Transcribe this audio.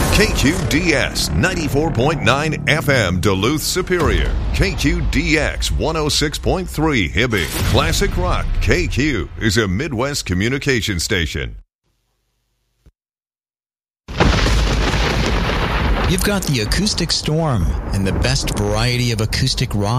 KQDS 94.9 FM Duluth Superior. KQDX 106.3 Hibbing. Classic Rock. KQ is a Midwest communication station. You've got the Acoustic Storm and the best variety of acoustic rock